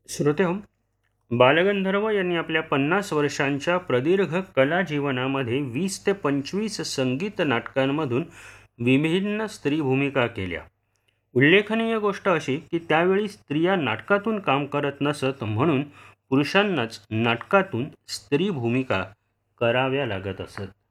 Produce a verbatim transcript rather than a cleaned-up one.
श्रोतेहो, बालगंधर्व यांनी आपल्या पन्नास वर्षांच्या प्रदीर्घ कला जीवनामध्ये वीस ते पंचवीस संगीत नाटकांमधून विभिन्न स्त्री भूमिका केल्या. उल्लेखनीय गोष्ट अशी की त्यावेळी स्त्रिया नाटकातून काम करत नसत, म्हणून पुरुषांनाच नाटकातून स्त्री भूमिका कराव्या लागत असत.